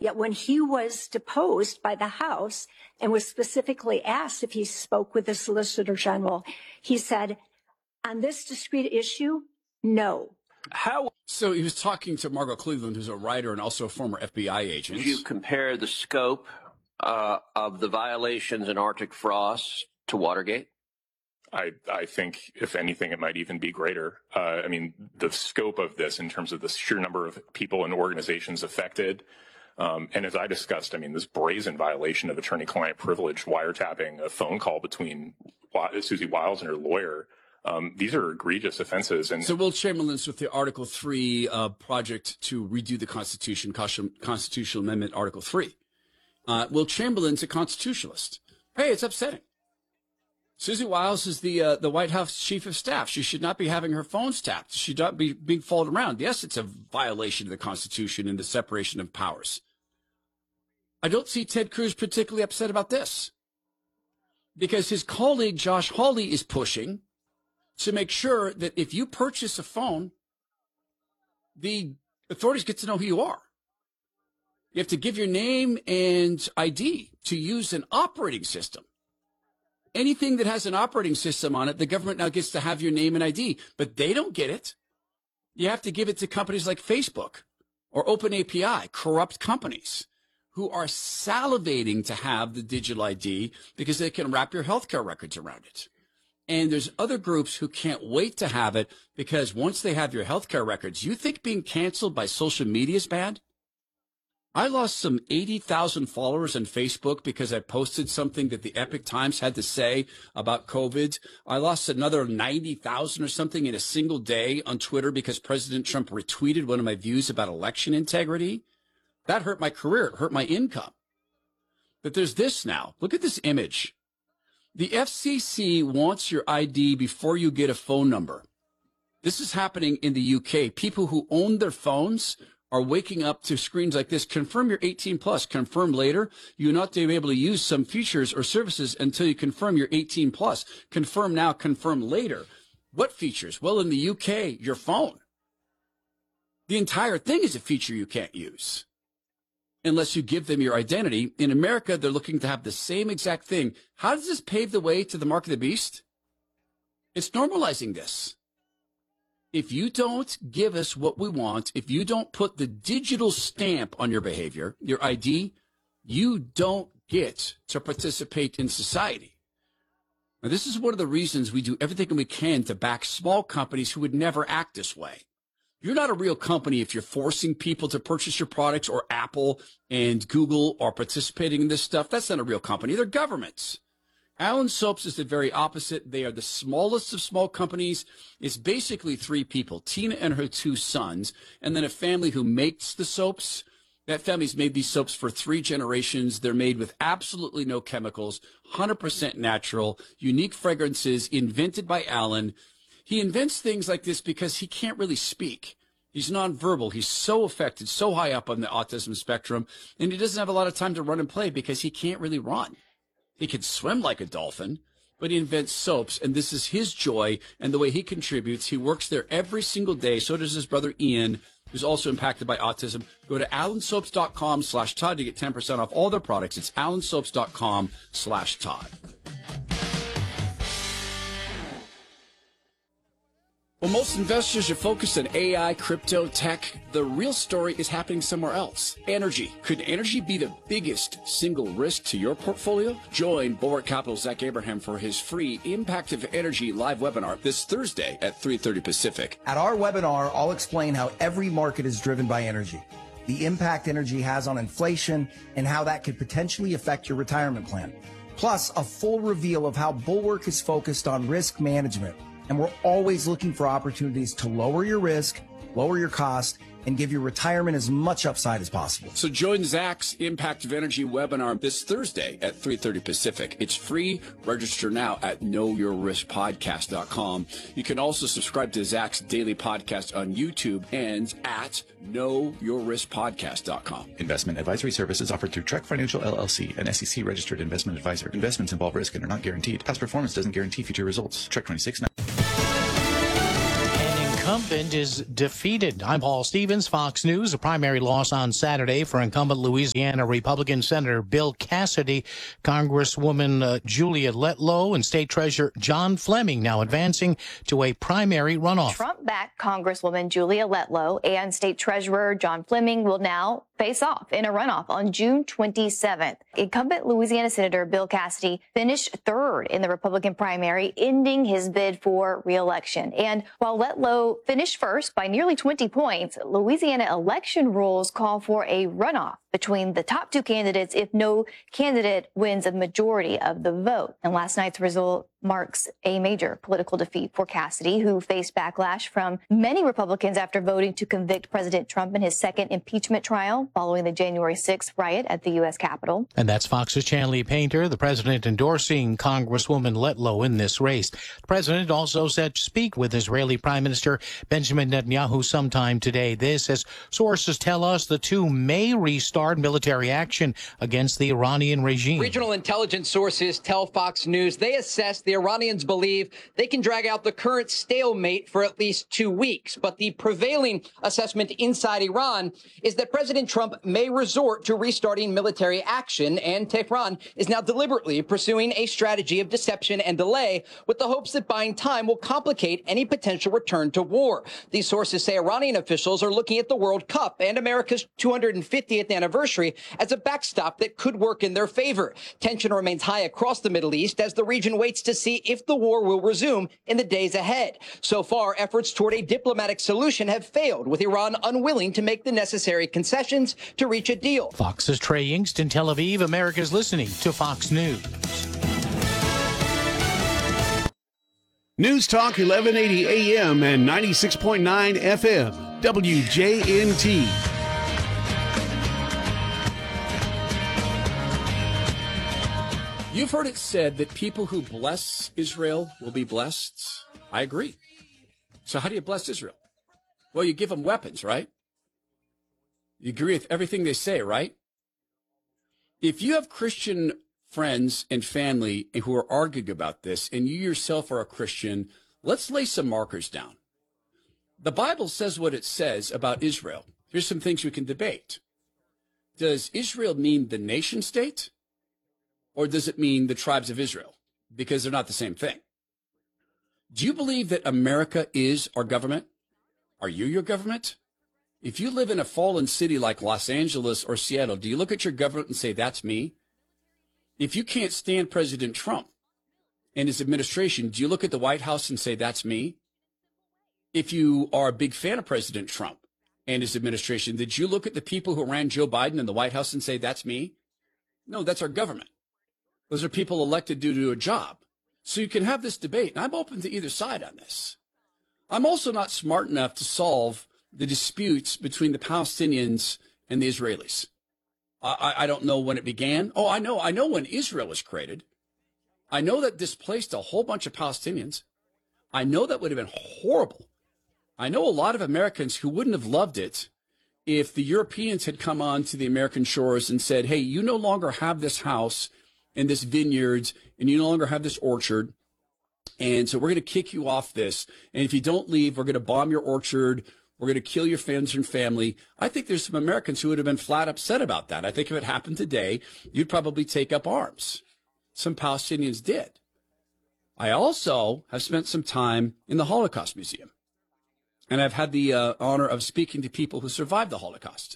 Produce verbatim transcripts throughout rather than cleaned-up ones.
Yet when he was deposed by the House and was specifically asked if he spoke with the Solicitor General, he said, on this discrete issue, no. How? So he was talking to Margot Cleveland, who's a writer and also a former F B I agent. Did you compare the scope uh, of the violations in Arctic Frost to Watergate? I, I think, if anything, it might even be greater. Uh, I mean, the scope of this in terms of the sheer number of people and organizations affected. Um, and as I discussed, I mean, this brazen violation of attorney-client privilege, wiretapping a phone call between Susie Wiles and her lawyer. Um, these are egregious offenses. And so Will Chamberlain's with the Article three uh, project to redo the Constitution, Constitutional Amendment Article three. Uh, Will Chamberlain's a constitutionalist. Hey, it's upsetting. Susie Wiles is the uh, the White House chief of staff. She should not be having her phones tapped. She should not be being followed around. Yes, it's a violation of the Constitution and the separation of powers. I don't see Ted Cruz particularly upset about this because his colleague Josh Hawley is pushing to make sure that if you purchase a phone, the authorities get to know who you are. You have to give your name and I D to use an operating system. Anything that has an operating system on it, the government now gets to have your name and I D, but they don't get it. You have to give it to companies like Facebook or OpenAPI, corrupt companies who are salivating to have the digital I D because they can wrap your healthcare records around it. And there's other groups who can't wait to have it because once they have your healthcare records, you think being canceled by social media is bad? I lost some eighty thousand followers on Facebook because I posted something that the Epic Times had to say about COVID. I lost another ninety thousand or something in a single day on Twitter because President Trump retweeted one of my views about election integrity. That hurt my career. It hurt my income. But there's this now. Look at this image. The F C C wants your I D before you get a phone number. This is happening in the U K. People who own their phones are waking up to screens like this. Confirm you're eighteen plus. Confirm later. You're not to be able to use some features or services until you confirm you're eighteen plus. Confirm now. Confirm later. What features? Well, in the U K, your phone. The entire thing is a feature you can't use unless you give them your identity. In America, they're looking to have the same exact thing. How does this pave the way to the mark of the beast? It's normalizing this. If you don't give us what we want, if you don't put the digital stamp on your behavior, your I D, you don't get to participate in society. Now, this is one of the reasons we do everything we can to back small companies who would never act this way. You're not a real company if you're forcing people to purchase your products, or Apple and Google are participating in this stuff. That's not a real company. They're governments. Allen Soaps is the very opposite. They are the smallest of small companies. It's basically three people, Tina and her two sons, and then a family who makes the soaps. That family's made these soaps for three generations. They're made with absolutely no chemicals, one hundred percent natural, unique fragrances invented by Allen. He invents things like this because he can't really speak. He's nonverbal. He's so affected, so high up on the autism spectrum, and he doesn't have a lot of time to run and play because he can't really run. He can swim like a dolphin, but he invents soaps, and this is his joy and the way he contributes. He works there every single day. So does his brother Ian, who's also impacted by autism. Go to allensoaps.com slash Todd to get ten percent off all their products. It's allensoaps.com slash Todd. Well, most investors are focused on A I, crypto, tech. The real story is happening somewhere else. Energy. Could energy be the biggest single risk to your portfolio? Join Bulwark Capital's Zach Abraham for his free Impact of Energy live webinar this Thursday at three thirty Pacific. At our webinar, I'll explain how every market is driven by energy, the impact energy has on inflation, and how that could potentially affect your retirement plan. Plus, a full reveal of how Bulwark is focused on risk management. And we're always looking for opportunities to lower your risk, lower your cost, and give your retirement as much upside as possible. So join Zach's Impact of Energy webinar this Thursday at three thirty Pacific. It's free. Register now at know your risk podcast dot com. You can also subscribe to Zach's daily podcast on YouTube and at know your risk podcast dot com. Investment advisory services offered through Trek Financial L L C, an S E C registered investment advisor. Investments involve risk and are not guaranteed. Past performance doesn't guarantee future results. Trek twenty-six. An incumbent incumbent is defeated. I'm Paul Stevens, Fox News. A primary loss on Saturday for incumbent Louisiana Republican Senator Bill Cassidy. Congresswoman uh, Julia Letlow and State Treasurer John Fleming now advancing to a primary runoff. Trump-backed Congresswoman Julia Letlow and State Treasurer John Fleming will now face off in a runoff on June twenty-seventh. Incumbent Louisiana Senator Bill Cassidy finished third in the Republican primary, ending his bid for re-election. And while Letlow finished first by nearly twenty points, Louisiana election rules call for a runoff between the top two candidates if no candidate wins a majority of the vote. And last night's result marks a major political defeat for Cassidy, who faced backlash from many Republicans after voting to convict President Trump in his second impeachment trial following the January sixth riot at the U S Capitol. And that's Fox's Chanley Painter, the president endorsing Congresswoman Letlow in this race. The president also said to speak with Israeli Prime Minister Benjamin Netanyahu sometime today. This, as sources tell us, the two may restart military action against the Iranian regime. Regional intelligence sources tell Fox News they assess the Iranians believe they can drag out the current stalemate for at least two weeks. But the prevailing assessment inside Iran is that President Trump may resort to restarting military action, and Tehran is now deliberately pursuing a strategy of deception and delay with the hopes that buying time will complicate any potential return to war. These sources say Iranian officials are looking at the World Cup and America's two hundred fiftieth anniversary as a backstop that could work in their favor. Tension remains high across the Middle East as the region waits to see if the war will resume in the days ahead. So far, efforts toward a diplomatic solution have failed, with Iran unwilling to make the necessary concessions to reach a deal. Fox's Trey Yingst in Tel Aviv. America's listening to Fox News. News Talk eleven eighty A M and ninety-six point nine F M, W J N T. You've heard it said that people who bless Israel will be blessed. I agree. So how do you bless Israel? Well, you give them weapons, right? You agree with everything they say, right? If you have Christian friends and family who are arguing about this, and you yourself are a Christian, let's lay some markers down. The Bible says what it says about Israel. Here's some things we can debate. Does Israel mean the nation state? Or does it mean the tribes of Israel? Because they're not the same thing. Do you believe that America is our government? Are you your government? If you live in a fallen city like Los Angeles or Seattle, do you look at your government and say, that's me? If you can't stand President Trump and his administration, do you look at the White House and say, that's me? If you are a big fan of President Trump and his administration, did you look at the people who ran Joe Biden in the White House and say, that's me? No, that's our government. Those are people elected due to a job. So you can have this debate, and I'm open to either side on this. I'm also not smart enough to solve the disputes between the Palestinians and the Israelis. I, I don't know when it began. Oh, I know. I know when Israel was created. I know that displaced a whole bunch of Palestinians. I know that would have been horrible. I know a lot of Americans who wouldn't have loved it if the Europeans had come on to the American shores and said, hey, you no longer have this house and this vineyard, and you no longer have this orchard, and so we're going to kick you off this, and if you don't leave, we're going to bomb your orchard, we're going to kill your friends and family. I think there's some Americans who would have been flat upset about that. I think if it happened today, you'd probably take up arms. Some Palestinians did. I also have spent some time in the Holocaust Museum, and I've had the uh, honor of speaking to people who survived the Holocaust.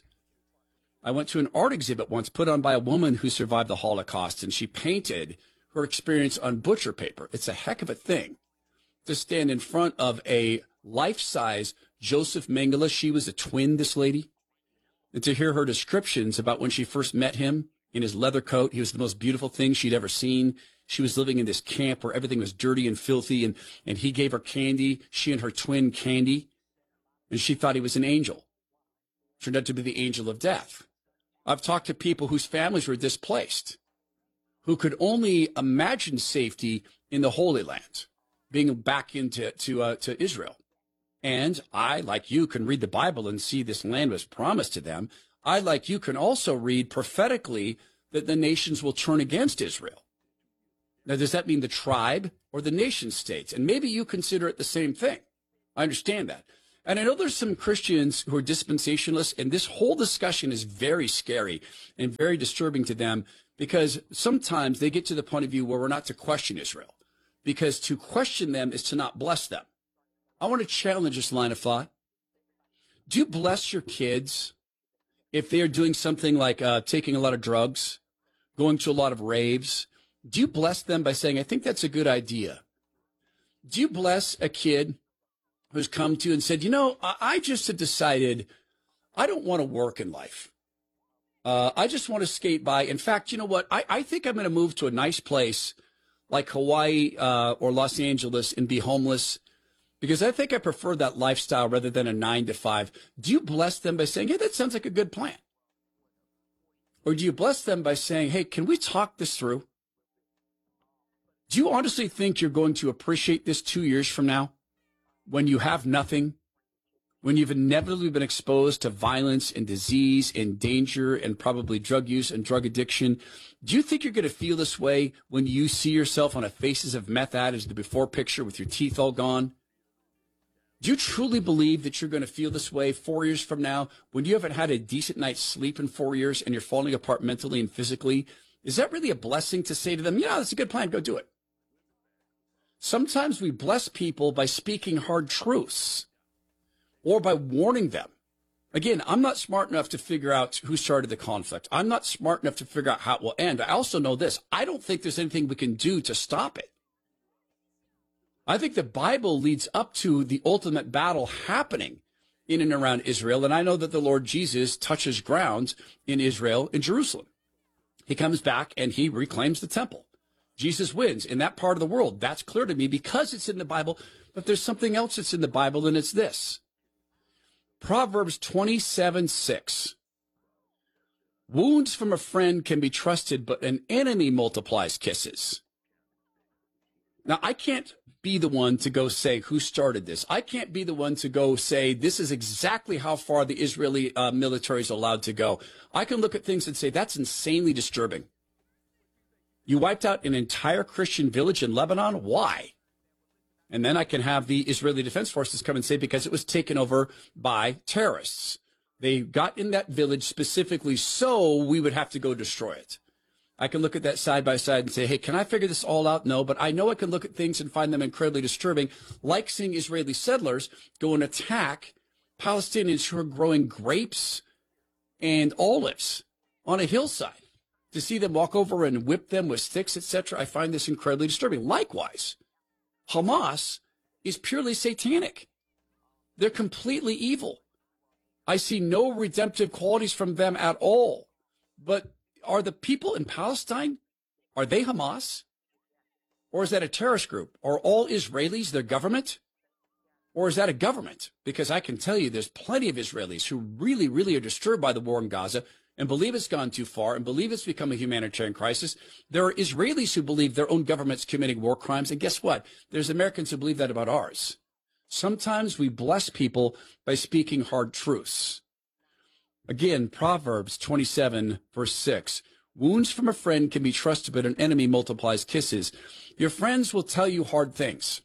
I went to an art exhibit once put on by a woman who survived the Holocaust, and she painted her experience on butcher paper. It's a heck of a thing to stand in front of a life-size Joseph Mengele. She was a twin, this lady. And to hear her descriptions about when she first met him in his leather coat. He was the most beautiful thing she'd ever seen. She was living in this camp where everything was dirty and filthy, and, and he gave her candy, she and her twin candy, and she thought he was an angel. Turned out to be the angel of death. I've talked to people whose families were displaced, who could only imagine safety in the Holy Land, being back into to, uh, to Israel. And I, like you, can read the Bible and see this land was promised to them. I, like you, can also read prophetically that the nations will turn against Israel. Now, does that mean the tribe or the nation states? And maybe you consider it the same thing. I understand that. And I know there's some Christians who are dispensationalists, and this whole discussion is very scary and very disturbing to them because sometimes they get to the point of view where we're not to question Israel, because to question them is to not bless them. I want to challenge this line of thought. Do you bless your kids if they are doing something like uh, taking a lot of drugs, going to a lot of raves? Do you bless them by saying, I think that's a good idea? Do you bless a kid who's come to you and said, you know, I, I just have decided I don't want to work in life. Uh, I just want to skate by. In fact, you know what? I, I think I'm going to move to a nice place like Hawaii uh, or Los Angeles and be homeless because I think I prefer that lifestyle rather than a nine to five. Do you bless them by saying, hey, that sounds like a good plan? Or do you bless them by saying, hey, can we talk this through? Do you honestly think you're going to appreciate this two years from now when you have nothing, when you've inevitably been exposed to violence and disease and danger and probably drug use and drug addiction? Do you think you're going to feel this way when you see yourself on a Faces of Meth ad as the before picture with your teeth all gone? Do you truly believe that you're going to feel this way four years from now when you haven't had a decent night's sleep in four years and you're falling apart mentally and physically? Is that really a blessing to say to them, yeah, that's a good plan, go do it? Sometimes we bless people by speaking hard truths or by warning them. Again, I'm not smart enough to figure out who started the conflict. I'm not smart enough to figure out how it will end. I also know this. I don't think there's anything we can do to stop it. I think the Bible leads up to the ultimate battle happening in and around Israel. And I know that the Lord Jesus touches ground in Israel, in Jerusalem. He comes back and he reclaims the temple. Jesus wins in that part of the world. That's clear to me because it's in the Bible. But there's something else that's in the Bible, and it's this. Proverbs twenty-seven six. Wounds from a friend can be trusted, but an enemy multiplies kisses. Now, I can't be the one to go say who started this. I can't be the one to go say this is exactly how far the Israeli uh, military is allowed to go. I can look at things and say that's insanely disturbing. You wiped out an entire Christian village in Lebanon. Why? And then I can have the Israeli Defense Forces come and say because it was taken over by terrorists. They got in that village specifically so we would have to go destroy it. I can look at that side by side and say, hey, can I figure this all out? No, but I know I can look at things and find them incredibly disturbing, like seeing Israeli settlers go and attack Palestinians who are growing grapes and olives on a hillside. To see them walk over and whip them with sticks, et cetera, I find this incredibly disturbing. Likewise, Hamas is purely satanic. They're completely evil. I see no redemptive qualities from them at all. But are the people in Palestine, are they Hamas? Or is that a terrorist group? Are all Israelis their government? Or is that a government? Because I can tell you there's plenty of Israelis who really, really are disturbed by the war in Gaza and believe it's gone too far and believe it's become a humanitarian crisis. There are Israelis who believe their own government's committing war crimes. And guess what? There's Americans who believe that about ours. Sometimes we bless people by speaking hard truths. Again, Proverbs twenty-seven, verse six. Wounds from a friend can be trusted, but an enemy multiplies kisses. Your friends will tell you hard things.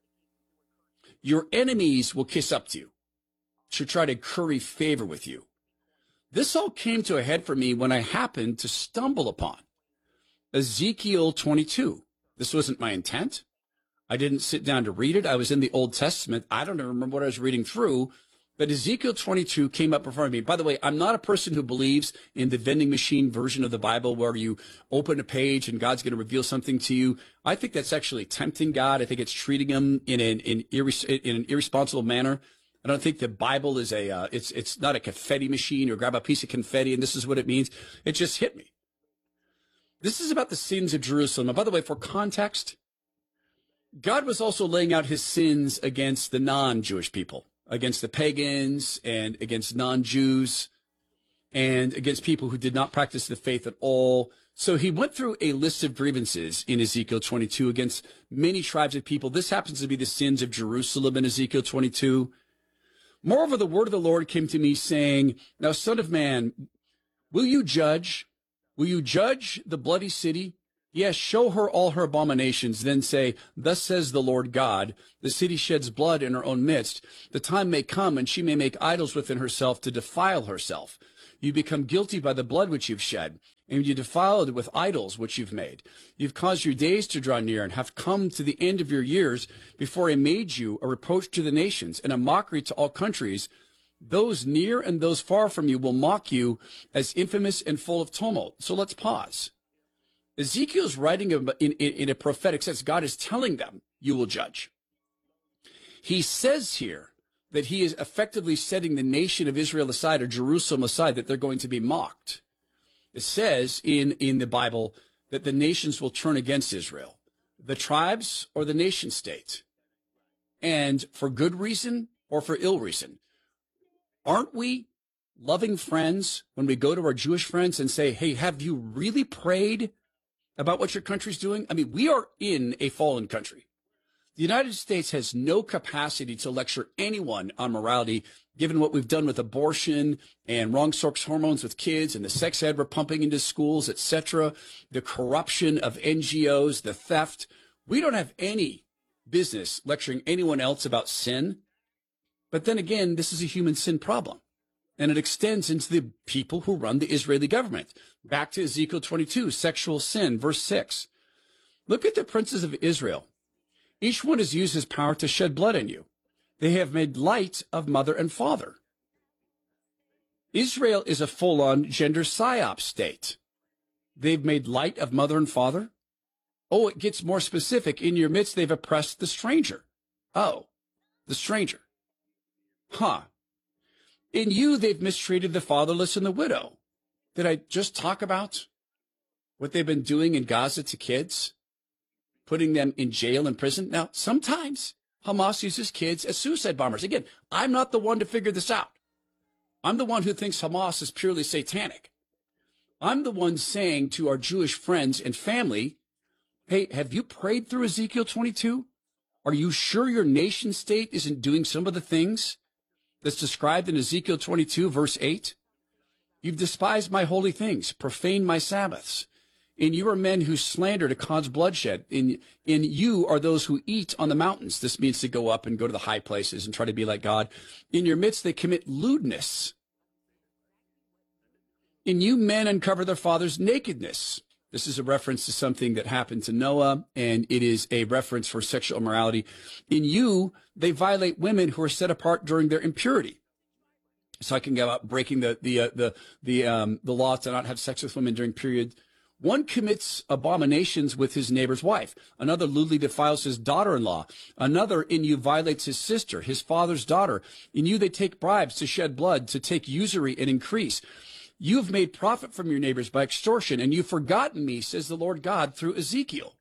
Your enemies will kiss up to you to try to curry favor with you. This all came to a head for me when I happened to stumble upon Ezekiel twenty-two. This wasn't my intent. I didn't sit down to read it. I was in the Old Testament. I don't even remember what I was reading through, but Ezekiel twenty-two came up in front of me. By the way, I'm not a person who believes in the vending machine version of the Bible where you open a page and God's going to reveal something to you. I think that's actually tempting God. I think it's treating him in an, in, irres- in an irresponsible manner. I don't think the Bible is a, uh, it's, it's not a confetti machine or grab a piece of confetti and this is what it means. It just hit me. This is about the sins of Jerusalem. And by the way, for context, God was also laying out his sins against the non-Jewish people, against the pagans and against non-Jews and against people who did not practice the faith at all. So he went through a list of grievances in Ezekiel twenty-two against many tribes of people. This happens to be the sins of Jerusalem in Ezekiel twenty-two. Moreover, the word of the Lord came to me saying, now, son of man, will you judge? Will you judge the bloody city? Yes, show her all her abominations, then say, thus says the Lord God, the city sheds blood in her own midst. The time may come, and she may make idols within herself to defile herself. You become guilty by the blood which you've shed, and you defile it with idols which you've made. You've caused your days to draw near, and have come to the end of your years, before I made you a reproach to the nations, and a mockery to all countries. Those near and those far from you will mock you as infamous and full of tumult. So let's pause. Ezekiel's writing in, in, in a prophetic sense. God is telling them, you will judge. He says here that he is effectively setting the nation of Israel aside, or Jerusalem aside, that they're going to be mocked. It says in, in the Bible that the nations will turn against Israel, the tribes or the nation state, and for good reason or for ill reason. Aren't we loving friends when we go to our Jewish friends and say, hey, have you really prayed about what your country's doing? I mean, we are in a fallen country. The United States has no capacity to lecture anyone on morality, given what we've done with abortion and wrong sex hormones with kids and the sex ed we're pumping into schools, et cetera, the corruption of N G Os, the theft. We don't have any business lecturing anyone else about sin. But then again, this is a human sin problem, and it extends into the people who run the Israeli government. Back to Ezekiel twenty-two, sexual sin, verse six. Look at the princes of Israel. Each one has used his power to shed blood in you. They have made light of mother and father. Israel is a full-on gender psyop state. They've made light of mother and father. Oh, it gets more specific. In your midst, they've oppressed the stranger. Oh, the stranger. Huh. In you, they've mistreated the fatherless and the widow. Did I just talk about what they've been doing in Gaza to kids? Putting them in jail and prison? Now, sometimes Hamas uses kids as suicide bombers. Again, I'm not the one to figure this out. I'm the one who thinks Hamas is purely satanic. I'm the one saying to our Jewish friends and family, hey, have you prayed through Ezekiel twenty-two? Are you sure your nation state isn't doing some of the things that's described in Ezekiel twenty-two, verse eight? You've despised my holy things, profaned my Sabbaths. In you are men who slander to cause bloodshed. In, in you are those who eat on the mountains. This means to go up and go to the high places and try to be like God. In your midst, they commit lewdness. In you, men uncover their father's nakedness. This is a reference to something that happened to Noah, and it is a reference for sexual immorality. In you, they violate women who are set apart during their impurity. So I can go out breaking the the uh, the the um, the law to not have sex with women during period. One commits abominations with his neighbor's wife. Another lewdly defiles his daughter-in-law. Another in you violates his sister, his father's daughter. In you they take bribes to shed blood, to take usury and increase. You have made profit from your neighbors by extortion, and you've forgotten me, says the Lord God, through Ezekiel.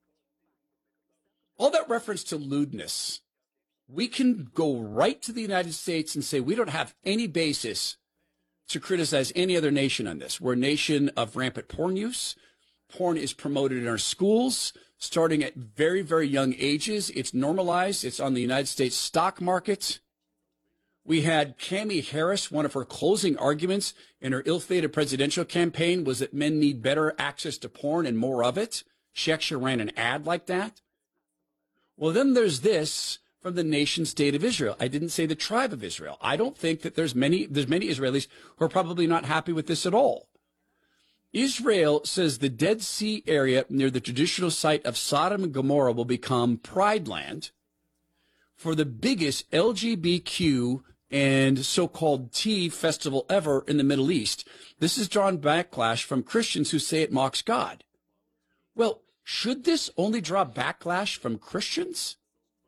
All that reference to lewdness, we can go right to the United States and say we don't have any basis to criticize any other nation on this. We're a nation of rampant porn use. Porn is promoted in our schools, starting at very, very young ages. It's normalized. It's on the United States stock market. We had Kamala Harris, one of her closing arguments in her ill-fated presidential campaign was that men need better access to porn and more of it. She actually ran an ad like that. Well, then there's this from the nation state of Israel. I didn't say the tribe of Israel. I don't think that there's many, there's many Israelis who are probably not happy with this at all. Israel says the Dead Sea area near the traditional site of Sodom and Gomorrah will become Pride Land for the biggest L G B T Q and so-called T festival ever in the Middle East. This has drawn backlash from Christians who say it mocks God. Well, should this only draw backlash from Christians?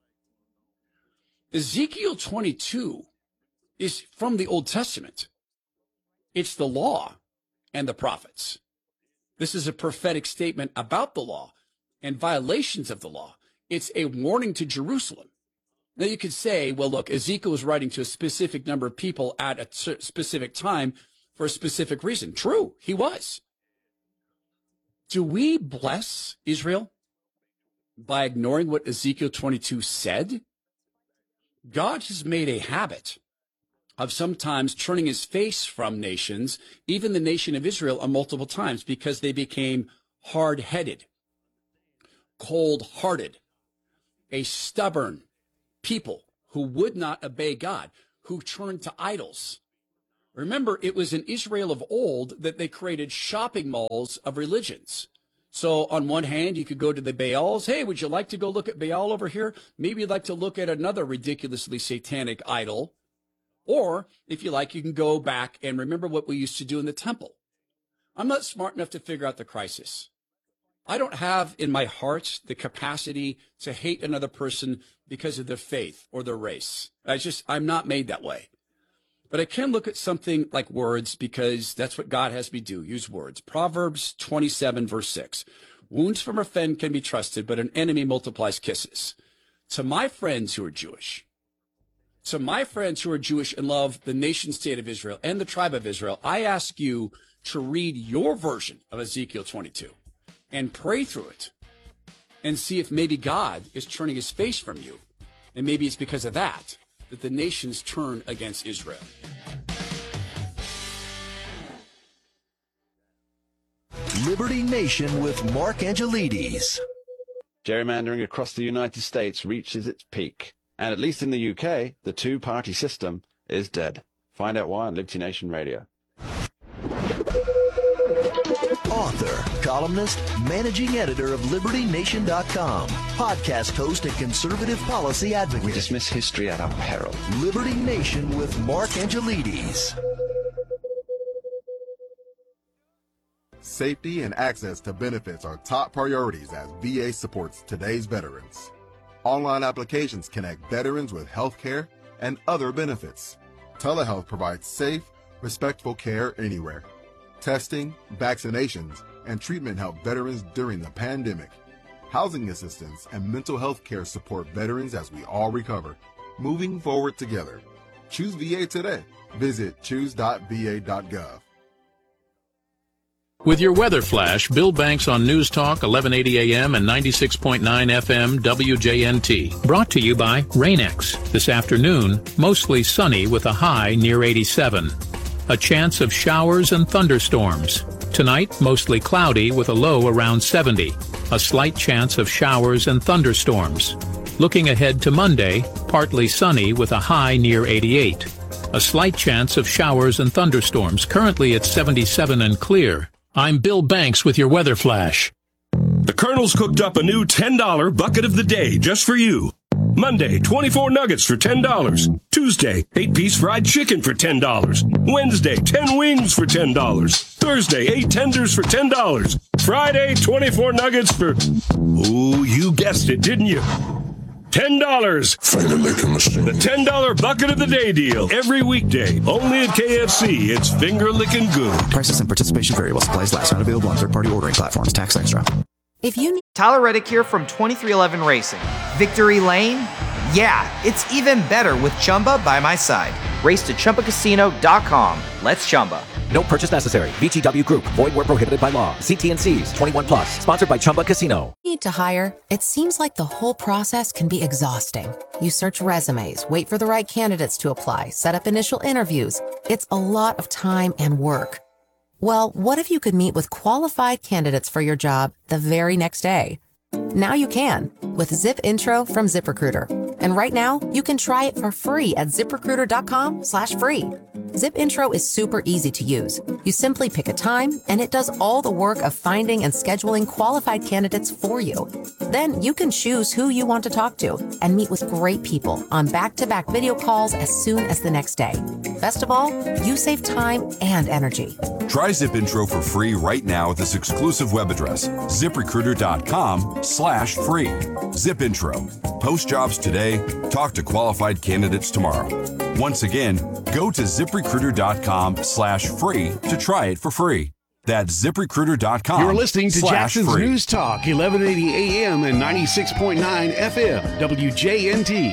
Ezekiel twenty-two is from the Old Testament. It's the law and the prophets. This is a prophetic statement about the law and violations of the law. It's a warning to Jerusalem. Now you could say, well, look, Ezekiel was writing to a specific number of people at a specific time for a specific reason. True, he was. Do we bless Israel by ignoring what Ezekiel twenty-two said? God has made a habit of sometimes turning his face from nations, even the nation of Israel, on multiple times because they became hard-headed. cold-hearted, a stubborn people who would not obey God, who turned to idols. Remember, it was in Israel of old that they created shopping malls of religions. So on one hand, you could go to the Baals. Hey, would you like to go look at Baal over here? Maybe you'd like to look at another ridiculously satanic idol. Or if you like, you can go back and remember what we used to do in the temple. I'm not smart enough to figure out the crisis. I don't have in my heart the capacity to hate another person because of their faith or their race. I just, I'm not made that way. But I can look at something like words because that's what God has me do, use words. Proverbs twenty-seven, verse six. Wounds from a friend can be trusted, but an enemy multiplies kisses. To my friends who are Jewish, to my friends who are Jewish and love the nation state of Israel and the tribe of Israel, I ask you to read your version of Ezekiel twenty-two and pray through it and see if maybe God is turning his face from you. And maybe it's because of that that the nations turn against Israel. Liberty Nation with Mark Angelides. Gerrymandering across the United States reaches its peak. And at least in the U K, the two-party system is dead. Find out why on Liberty Nation Radio. Author, columnist, managing editor of Liberty Nation dot com, podcast host and conservative policy advocate. We dismiss history at our peril. Liberty Nation with Mark Angelides. Safety and access to benefits are top priorities as V A supports today's veterans. Online applications connect veterans with health care and other benefits. Telehealth provides safe, respectful care anywhere. Testing, vaccinations, and treatment help veterans during the pandemic. Housing assistance and mental health care support veterans as we all recover. Moving forward together. Choose V A today. Visit choose dot v a dot gov. With your weather flash, Bill Banks on News Talk, eleven eighty A M and ninety-six point nine F M W J N T. Brought to you by Rain-X. This afternoon, mostly sunny with a high near eighty-seven. A chance of showers and thunderstorms. Tonight, mostly cloudy with a low around seventy. A slight chance of showers and thunderstorms. Looking ahead to Monday, partly sunny with a high near eighty-eight. A slight chance of showers and thunderstorms, currently at seventy-seven and clear. I'm Bill Banks with your weather flash. The Colonel's cooked up a new ten dollar bucket of the day just for you. Monday, twenty-four nuggets for ten dollars. Tuesday, eight-piece fried chicken for ten dollars. Wednesday, ten wings for ten dollars. Thursday, eight tenders for ten dollars. Friday, twenty-four nuggets for... Ooh, you guessed it, didn't you? ten dollars. The ten dollar bucket of the day deal. Every weekday. Only at K F C. It's finger-licking good. Prices and participation vary while supplies last. Not available on third-party ordering platforms. Tax extra. If you need Tyler Reddick here from twenty-three eleven Racing. Victory Lane? Yeah, it's even better with Chumba by my side. Race to Chumba Casino dot com. Let's Chumba. No purchase necessary. V G W Group. Void where prohibited by law. See T and C's. twenty-one plus. Sponsored by Chumba Casino. Need to hire? It seems like the whole process can be exhausting. You search resumes, wait for the right candidates to apply, set up initial interviews. It's a lot of time and work. Well, what if you could meet with qualified candidates for your job the very next day? Now you can with Zip Intro from ZipRecruiter. And right now, you can try it for free at ZipRecruiter.com slash free. Zip Intro is super easy to use. You simply pick a time, and it does all the work of finding and scheduling qualified candidates for you. Then you can choose who you want to talk to and meet with great people on back-to-back video calls as soon as the next day. Best of all, you save time and energy. Try Zip Intro for free right now at this exclusive web address, ZipRecruiter.com slash free. Zip Intro. Post jobs today. Talk to qualified candidates tomorrow. Once again, go to ZipRecruiter.com slash free to try it for free. That's ZipRecruiter dot com. You're listening to Jackson's free. News Talk, eleven eighty A M and ninety-six point nine F M, W J N T.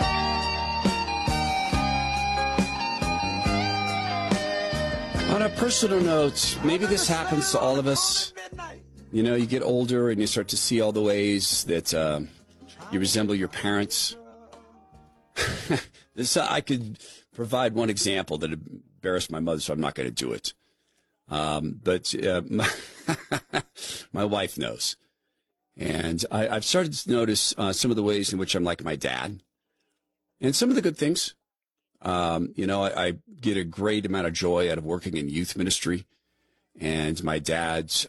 On a personal note, maybe this happens to all of us. You know, you get older and you start to see all the ways that uh, you resemble your parents. This uh, I could provide one example that embarrassed my mother, so I'm not going to do it. Um, but uh, my, my wife knows. And I, I've started to notice uh, some of the ways in which I'm like my dad and some of the good things. Um, you know, I, I get a great amount of joy out of working in youth ministry. And my dad's